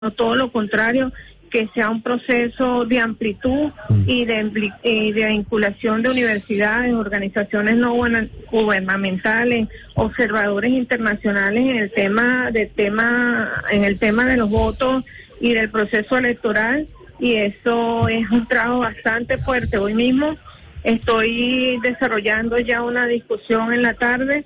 todo lo contrario, que sea un proceso de amplitud y de vinculación de universidades, organizaciones no gubernamentales, observadores internacionales en el tema de los votos y del proceso electoral, y eso es un trabajo bastante fuerte. Hoy mismo estoy desarrollando ya una discusión en la tarde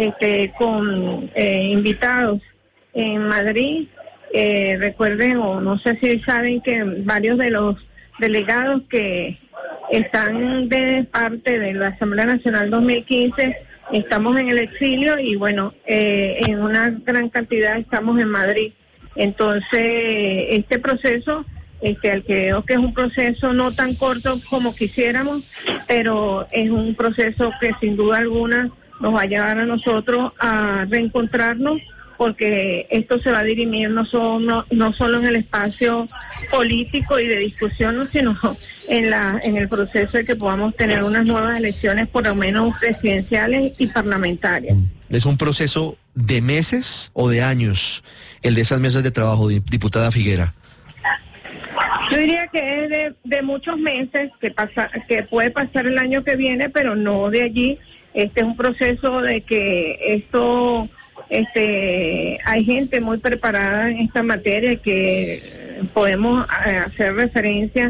con invitados en Madrid. Recuerden, o no sé si saben, que varios de los delegados que están de parte de la Asamblea Nacional 2015 estamos en el exilio, y bueno, en una gran cantidad estamos en Madrid. Entonces, este proceso, al que veo que es un proceso no tan corto como quisiéramos, pero es un proceso que sin duda alguna nos va a llevar a nosotros a reencontrarnos, porque esto se va a dirimir no solo en el espacio político y de discusión, sino en el proceso de que podamos tener unas nuevas elecciones, por lo menos presidenciales y parlamentarias. ¿Es un proceso de meses o de años el de esas mesas de trabajo, diputada Figuera? Yo diría que es de muchos meses, que puede pasar el año que viene, pero no de allí. Este es un proceso de que esto... hay gente muy preparada en esta materia, que podemos hacer referencia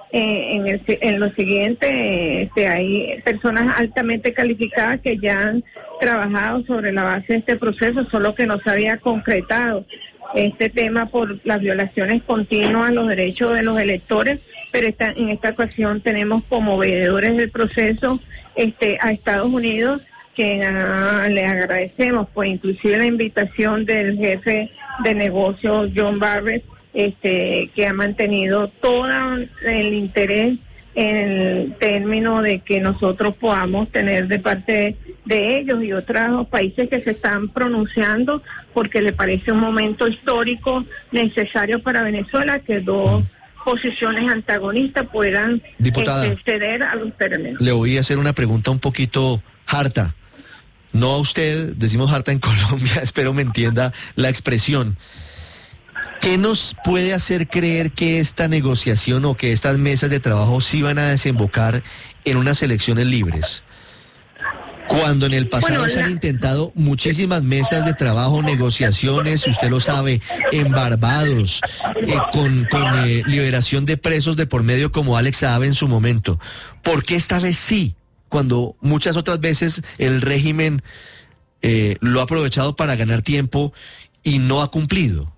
en lo siguiente. Hay personas altamente calificadas que ya han trabajado sobre la base de este proceso, solo que no se había concretado este tema por las violaciones continuas a los derechos de los electores, pero en esta ocasión tenemos como veedores del proceso a Estados Unidos, que le agradecemos, pues inclusive la invitación del jefe de negocios John Barrett, que ha mantenido todo el interés en el término de que nosotros podamos tener de parte de ellos y otros países que se están pronunciando, porque le parece un momento histórico necesario para Venezuela que dos posiciones antagonistas puedan ceder a los términos. Le voy a hacer una pregunta un poquito harta. No a usted, decimos harta en Colombia, espero me entienda la expresión. ¿Qué nos puede hacer creer que esta negociación o que estas mesas de trabajo sí van a desembocar en unas elecciones libres? Cuando en el pasado se han intentado muchísimas mesas de trabajo, negociaciones, si usted lo sabe, en Barbados, con liberación de presos de por medio como Alex Saab en su momento. ¿Por qué esta vez sí? Cuando muchas otras veces el régimen lo ha aprovechado para ganar tiempo y no ha cumplido.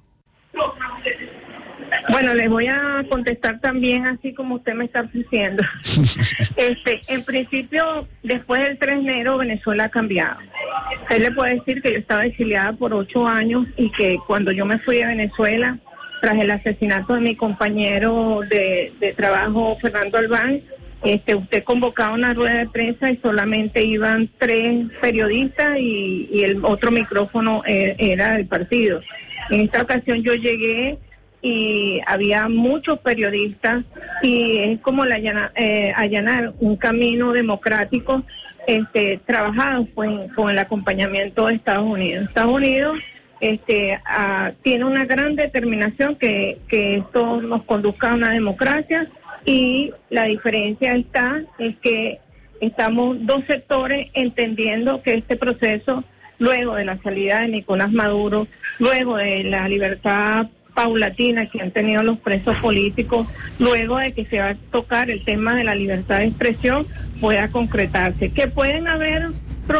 Bueno, les voy a contestar también así como usted me está diciendo. En principio, después del 3 de enero, Venezuela ha cambiado. Usted le puede decir que yo estaba exiliada por 8 años y que cuando yo me fui a Venezuela, tras el asesinato de mi compañero de trabajo, Fernando Albán, usted convocaba una rueda de prensa y solamente iban 3 periodistas y el otro micrófono era del partido. En esta ocasión yo llegué y había muchos periodistas, y es como allanar un camino democrático trabajado pues con el acompañamiento de Estados Unidos. Estados Unidos tiene una gran determinación que esto nos conduzca a una democracia, y la diferencia es que estamos dos sectores entendiendo que este proceso, luego de la salida de Nicolás Maduro, luego de la libertad paulatina que han tenido los presos políticos, luego de que se va a tocar el tema de la libertad de expresión, pueda concretarse. Que pueden haber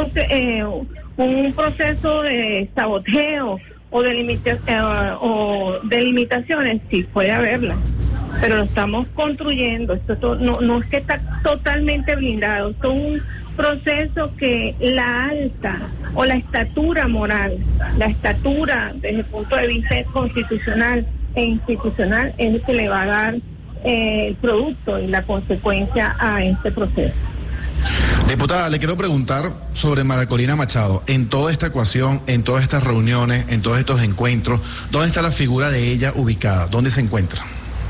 un proceso de saboteo o de limitaciones, sí puede haberla, pero lo estamos construyendo. Esto no es que está totalmente blindado, esto es un proceso que la alta o la estatura moral, la estatura desde el punto de vista constitucional e institucional es el que le va a dar el producto y la consecuencia a este proceso. Diputada, le quiero preguntar sobre María Corina Machado. En toda esta ecuación, en todas estas reuniones, en todos estos encuentros, ¿dónde está la figura de ella ubicada? ¿Dónde se encuentra?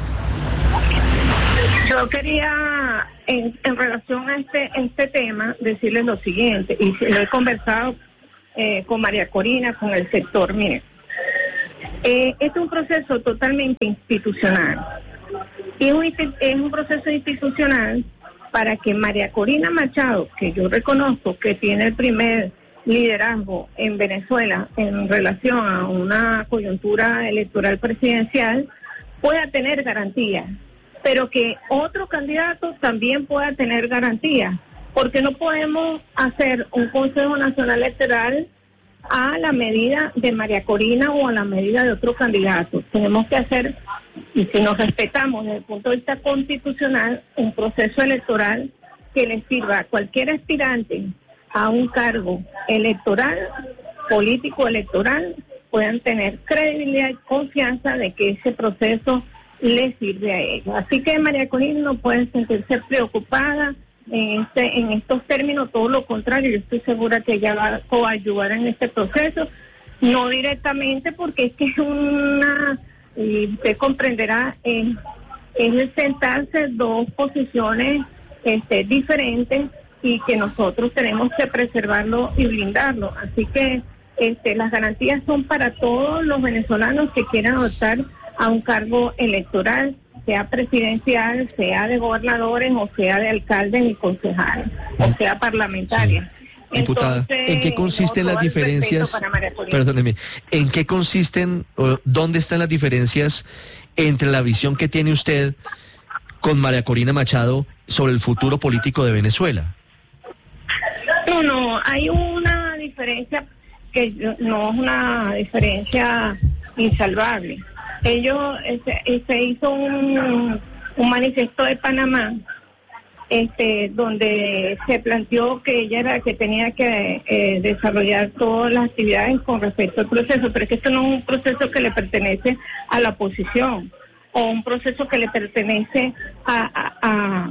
Yo quería, en relación a este tema, decirles lo siguiente, y lo he conversado con María Corina, con el sector. Mire, Este es un proceso totalmente institucional. Y es un proceso institucional para que María Corina Machado, que yo reconozco que tiene el primer liderazgo en Venezuela en relación a una coyuntura electoral presidencial, pueda tener garantías, pero que otro candidato también pueda tener garantías, porque no podemos hacer un Consejo Nacional Electoral a la medida de María Corina o a la medida de otro candidato. Tenemos que hacer, y si nos respetamos desde el punto de vista constitucional, un proceso electoral que le sirva a cualquier aspirante a un cargo electoral, político electoral, puedan tener credibilidad y confianza de que ese proceso le sirve a ellos. Así que María Corina no puede sentirse preocupada en estos términos, todo lo contrario, yo estoy segura que ella va a coayudar en este proceso, no directamente porque es que es una, y usted comprenderá, es sentarse dos posiciones diferentes y que nosotros tenemos que preservarlo y blindarlo. Así que las garantías son para todos los venezolanos que quieran optar a un cargo electoral, sea presidencial, sea de gobernadores, o sea de alcaldes y concejales, o sea parlamentarias. Sí. Diputada, Entonces, ¿en qué consisten las diferencias? Perdóneme, ¿en qué consisten, o dónde están las diferencias entre la visión que tiene usted con María Corina Machado sobre el futuro político de Venezuela? No, hay una diferencia que no es una diferencia insalvable. Ellos se hizo un manifiesto de Panamá, donde se planteó que ella era la que tenía que desarrollar todas las actividades con respecto al proceso, pero es que esto no es un proceso que le pertenece a la oposición o un proceso que le pertenece a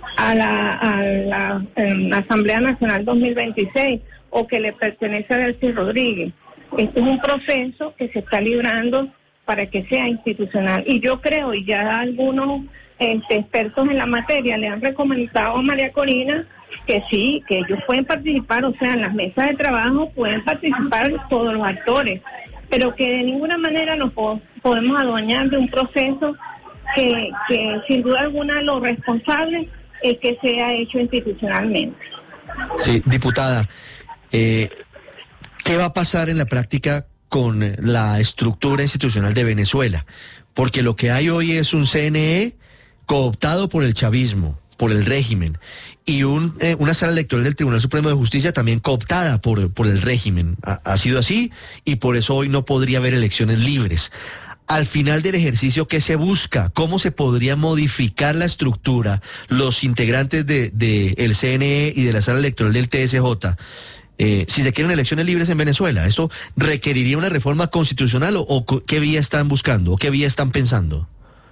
la Asamblea Nacional 2026 o que le pertenece a Delcy Rodríguez. Este es un proceso que se está librando para que sea institucional. Y yo creo, y ya algunos expertos en la materia le han recomendado a María Corina que sí, que ellos pueden participar, o sea, en las mesas de trabajo pueden participar todos los actores, pero que de ninguna manera nos podemos adueñar de un proceso que sin duda alguna lo responsable es que sea hecho institucionalmente. Sí, diputada, ¿qué va a pasar en la práctica con la estructura institucional de Venezuela? Porque lo que hay hoy es un CNE cooptado por el chavismo, por el régimen, y una sala electoral del Tribunal Supremo de Justicia también cooptada por el régimen. Ha sido así, y por eso hoy no podría haber elecciones libres. Al final del ejercicio, ¿qué se busca? ¿Cómo se podría modificar la estructura, los integrantes del CNE y de la sala electoral del TSJ? Si se quieren elecciones libres en Venezuela, ¿esto requeriría una reforma constitucional o qué vía están buscando o qué vía están pensando?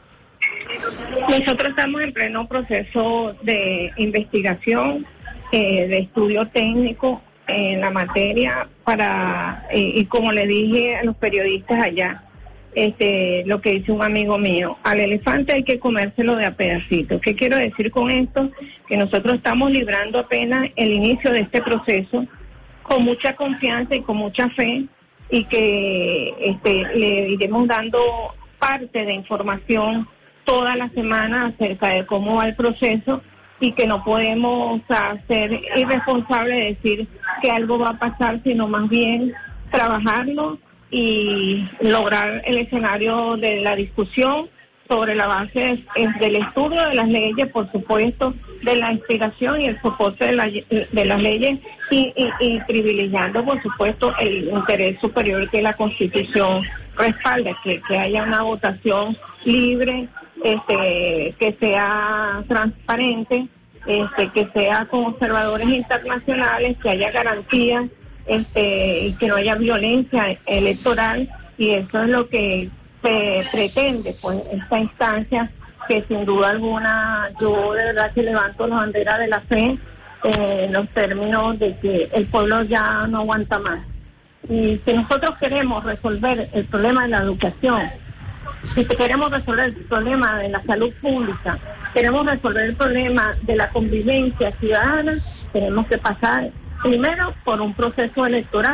Nosotros estamos en pleno proceso de investigación, de estudio técnico en la materia y como le dije a los periodistas allá, lo que dice un amigo mío, al elefante hay que comérselo de a pedacitos. ¿Qué quiero decir con esto? Que nosotros estamos librando apenas el inicio de este proceso con mucha confianza y con mucha fe, y que le iremos dando parte de información toda la semana acerca de cómo va el proceso, y que no podemos ser irresponsables de decir que algo va a pasar, sino más bien trabajarlo y lograr el escenario de la discusión sobre la base del estudio de las leyes, por supuesto, de la inspiración y el soporte de las leyes y privilegiando, por supuesto, el interés superior que la Constitución respalda, que haya una votación libre, que sea transparente, que sea con observadores internacionales, que haya garantías y que no haya violencia electoral, y eso es lo que se pretende, pues, esta instancia, que sin duda alguna yo de verdad que levanto la bandera de la fe en los términos de que el pueblo ya no aguanta más. Y si nosotros queremos resolver el problema de la educación, si queremos resolver el problema de la salud pública, queremos resolver el problema de la convivencia ciudadana, tenemos que pasar primero por un proceso electoral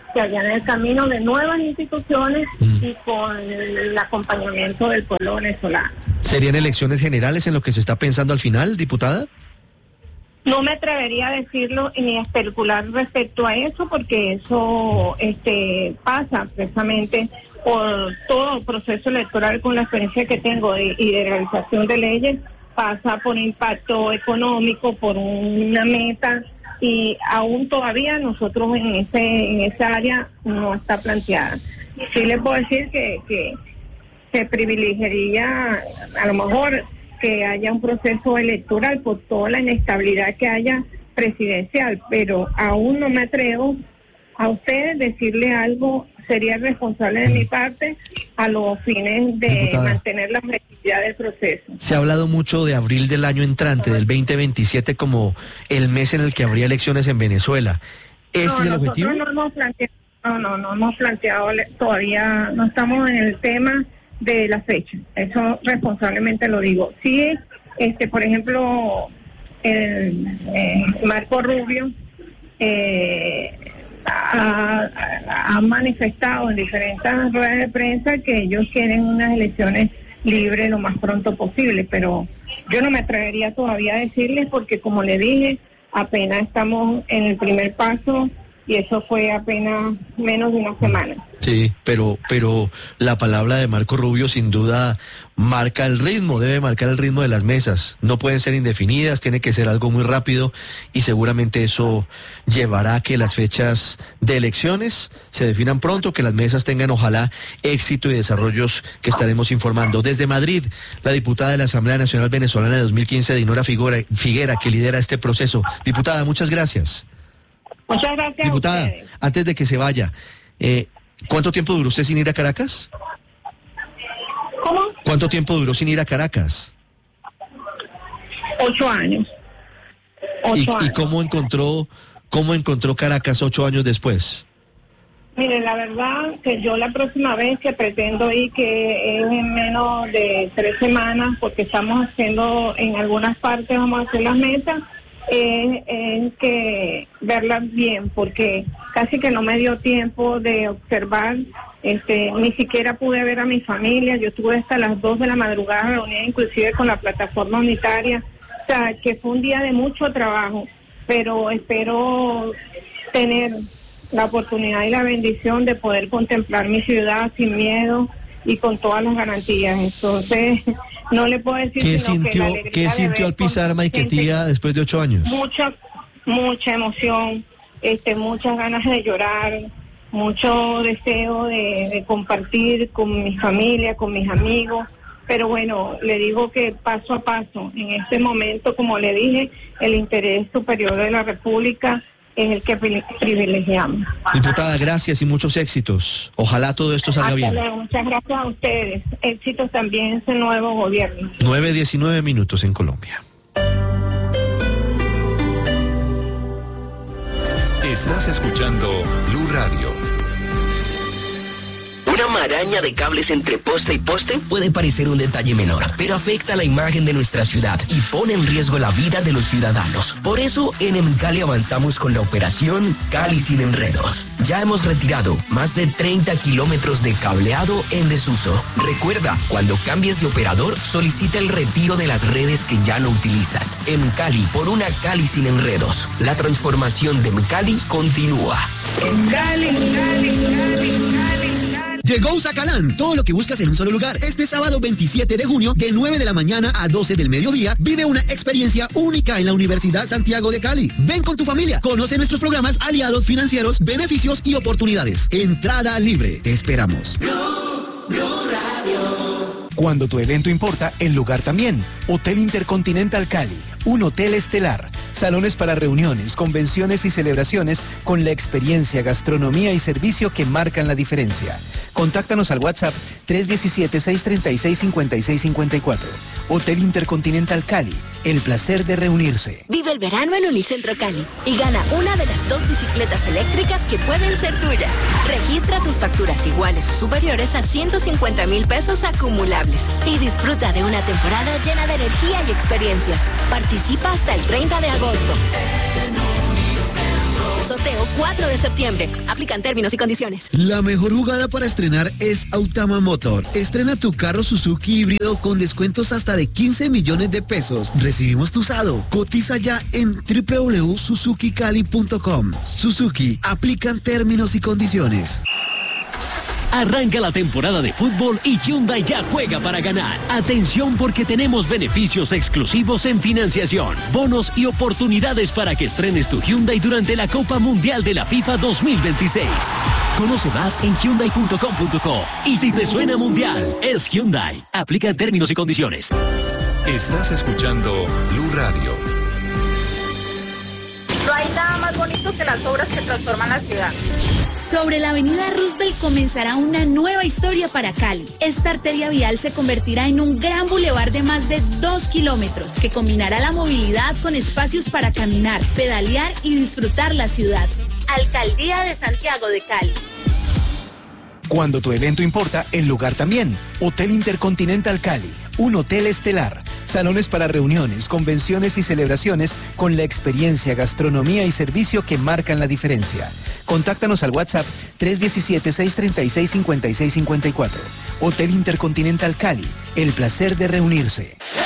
que allá en el camino de nuevas instituciones y con el acompañamiento del pueblo venezolano. ¿Serían elecciones generales en lo que se está pensando al final, diputada? No me atrevería a decirlo ni a especular respecto a eso, porque eso pasa precisamente por todo el proceso electoral con la experiencia que tengo y de realización de leyes, pasa por impacto económico, por una meta, y aún todavía nosotros en esa área no está planteada. Sí les puedo decir que se privilegiaría a lo mejor que haya un proceso electoral por toda la inestabilidad que haya presidencial, pero aún no me atrevo a ustedes decirle algo, sería responsable de mi parte a los fines de Diputada, mantener la objetividad del proceso. Se ha hablado mucho de abril del año entrante, del 2027, como el mes en el que habría elecciones en Venezuela. ¿Ese es el objetivo? No hemos planteado todavía, no estamos en el tema de la fecha, eso responsablemente lo digo. Sí, por ejemplo, Marco Rubio ha manifestado en diferentes ruedas de prensa que ellos quieren unas elecciones libres lo más pronto posible, pero yo no me atrevería todavía a decirles porque, como le dije, apenas estamos en el primer paso y eso fue apenas menos de una semana. Sí, pero la palabra de Marco Rubio sin duda marca el ritmo, debe marcar el ritmo de las mesas. No pueden ser indefinidas, tiene que ser algo muy rápido y seguramente eso llevará a que las fechas de elecciones se definan pronto, que las mesas tengan ojalá éxito y desarrollos que estaremos informando. Desde Madrid, la diputada de la Asamblea Nacional Venezolana de 2015, Dinora Figuera, que lidera este proceso. Diputada, muchas gracias. Muchas gracias. Diputada, a ustedes. antes de que se vaya, ¿cuánto tiempo duró usted sin ir a Caracas? ¿Cómo? ¿Cuánto tiempo duró sin ir a Caracas? 8 años. ¿Y cómo encontró Caracas 8 años después? Mire, la verdad que yo la próxima vez que pretendo ir, que es en menos de 3 semanas, porque estamos haciendo en algunas partes, vamos a hacer las metas, es que verlas bien, porque casi que no me dio tiempo de observar, ni siquiera pude ver a mi familia. Yo estuve hasta las 2 de la madrugada reunida inclusive con la plataforma unitaria, o sea que fue un día de mucho trabajo, pero espero tener la oportunidad y la bendición de poder contemplar mi ciudad sin miedo y con todas las garantías. Entonces no le puedo decir ¿Qué sintió al pisar Maiquetía después de 8 años? Mucha emoción, muchas ganas de llorar, mucho deseo de compartir con mi familia, con mis amigos, pero bueno, le digo que paso a paso, en este momento, como le dije, el interés superior de la República es el que privilegiamos. Diputada, gracias y muchos éxitos. Ojalá todo esto salga bien. Muchas gracias a ustedes. Éxitos también en ese nuevo gobierno. 9:19 minutos en Colombia. Estás escuchando Blue Radio. Una maraña de cables entre poste y poste puede parecer un detalle menor, pero afecta la imagen de nuestra ciudad y pone en riesgo la vida de los ciudadanos. Por eso, en Emcali avanzamos con la operación Cali sin enredos. Ya hemos retirado más de 30 kilómetros de cableado en desuso. Recuerda, cuando cambies de operador, solicita el retiro de las redes que ya no utilizas. Emcali, por una Cali sin enredos. La transformación de Emcali continúa. Cali. Llegó Usacalan, todo lo que buscas en un solo lugar. Este sábado 27 de junio, de 9 de la mañana a 12 del mediodía, vive una experiencia única en la Universidad Santiago de Cali. Ven con tu familia, conoce nuestros programas, aliados financieros, beneficios y oportunidades. Entrada libre, te esperamos. Blue Radio. Cuando tu evento importa, el lugar también. Hotel Intercontinental Cali, un hotel estelar. Salones para reuniones, convenciones y celebraciones con la experiencia, gastronomía y servicio que marcan la diferencia. Contáctanos al WhatsApp 317-636-5654. Hotel Intercontinental Cali, el placer de reunirse. Vive el verano en Unicentro Cali y gana una de las 2 bicicletas eléctricas que pueden ser tuyas. Registra tus facturas iguales o superiores a 150,000 pesos acumulables y disfruta de una temporada llena de energía y experiencias. Participa hasta el 30 de agosto. Sorteo 4 de septiembre. Aplican términos y condiciones. La mejor jugada para estrenar es Autama Motor. Estrena tu carro Suzuki híbrido con descuentos hasta de 15 millones de pesos. Recibimos tu usado. Cotiza ya en www.suzukicali.com. Suzuki, aplican términos y condiciones. Arranca la temporada de fútbol y Hyundai ya juega para ganar. Atención porque tenemos beneficios exclusivos en financiación, bonos y oportunidades para que estrenes tu Hyundai durante la Copa Mundial de la FIFA 2026. Conoce más en hyundai.com.co. Y si te suena mundial, es Hyundai. Aplica términos y condiciones. Estás escuchando Blue Radio. No hay nada más bonito que las obras que transforman la ciudad. Sobre la avenida Roosevelt comenzará una nueva historia para Cali. Esta arteria vial se convertirá en un gran bulevar de más de 2 kilómetros que combinará la movilidad con espacios para caminar, pedalear y disfrutar la ciudad. Alcaldía de Santiago de Cali. Cuando tu evento importa, el lugar también. Hotel Intercontinental Cali, un hotel estelar. Salones para reuniones, convenciones y celebraciones con la experiencia, gastronomía y servicio que marcan la diferencia. Contáctanos al WhatsApp 317-636-5654. Hotel Intercontinental Cali, el placer de reunirse.